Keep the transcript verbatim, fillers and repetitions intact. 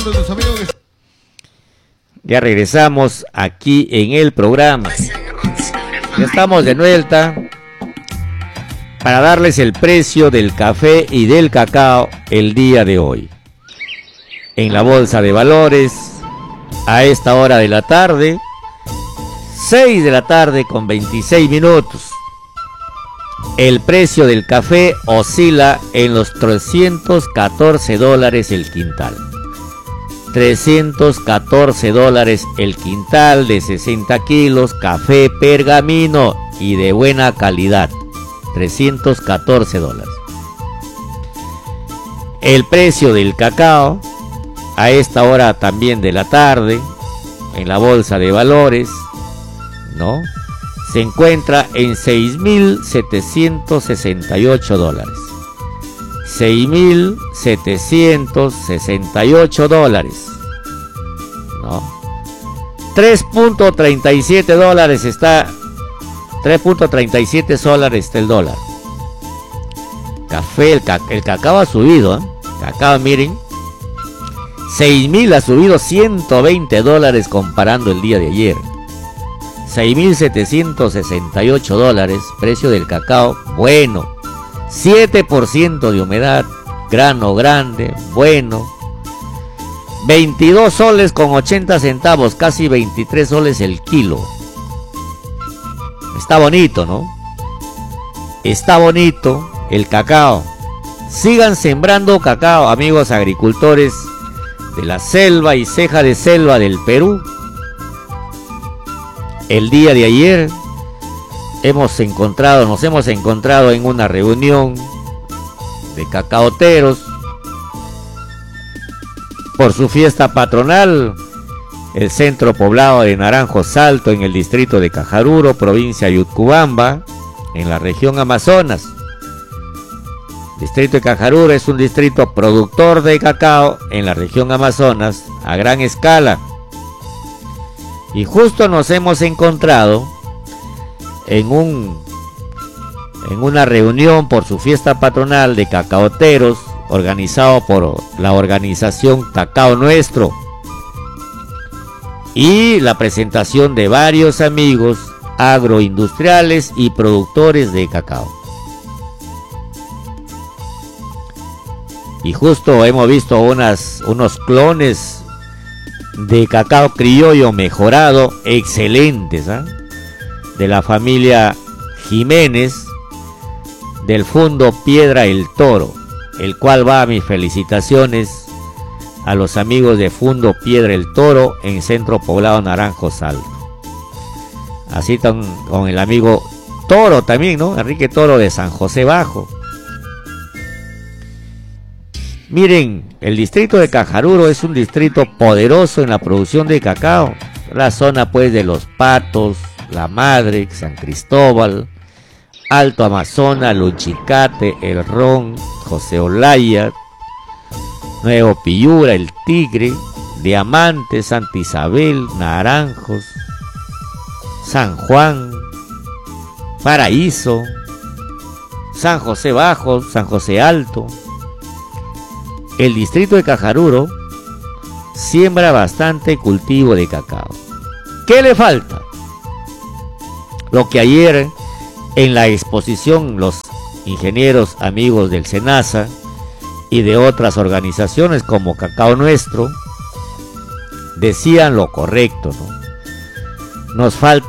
Ya regresamos aquí en el programa. Ya estamos de vuelta para darles el precio del café y del cacao el día de hoy. En la bolsa de valores, a esta hora de la tarde, seis de la tarde con veintiséis minutos. El precio del café oscila en los trescientos catorce dólares el quintal. trescientos catorce dólares el quintal de sesenta kilos, café pergamino y de buena calidad. trescientos catorce dólares. El precio del cacao, a esta hora también de la tarde, en la bolsa de valores, ¿no?, se encuentra en seis mil setecientos sesenta y ocho dólares. seis mil setecientos sesenta y ocho dólares, ¿no? tres punto treinta y siete dólares está, tres punto treinta y siete dólares está el dólar. Café, el, ca el cacao ha subido, ¿eh? Cacao, miren, seis mil ha subido ciento veinte dólares comparando el día de ayer. seis mil setecientos sesenta y ocho dólares, precio del cacao, bueno. siete por ciento de humedad, grano grande, bueno. veintidós soles con ochenta centavos, casi veintitrés soles el kilo. Está bonito, ¿no? Está bonito el cacao. Sigan sembrando cacao, amigos agricultores de la selva y ceja de selva del Perú. El día de ayer hemos encontrado, nos hemos encontrado en una reunión de cacaoteros por su fiesta patronal, el centro poblado de Naranjos Alto, en el distrito de Cajaruro, provincia de Utcubamba, en la región Amazonas. El distrito de Cajaruro es un distrito productor de cacao en la región Amazonas a gran escala. Y justo nos hemos encontrado en un en una reunión por su fiesta patronal de cacaoteros, organizado por la organización Cacao Nuestro, y la presentación de varios amigos agroindustriales y productores de cacao. Y justo hemos visto unas, unos clones de cacao criollo mejorado, excelentes, ¿eh?, de la familia Jiménez, del Fundo Piedra el Toro, el cual va a mis felicitaciones a los amigos de Fundo Piedra el Toro en Centro Poblado Naranjos Alto. Así con, con el amigo Toro también, ¿no?, Enrique Toro de San José Bajo. Miren, el distrito de Cajaruro es un distrito poderoso en la producción de cacao. La zona pues de Los Patos, La Madre, San Cristóbal, Alto Amazonas, Luchicate, El Ron, José Olaya, Nuevo Piura, El Tigre, Diamante, Santa Isabel, Naranjos, San Juan, Paraíso, San José Bajo, San José Alto. El distrito de Cajaruro siembra bastante cultivo de cacao. ¿Qué le falta? Lo que ayer en la exposición los ingenieros amigos del SENASA y de otras organizaciones como Cacao Nuestro decían lo correcto, ¿no? Nos falta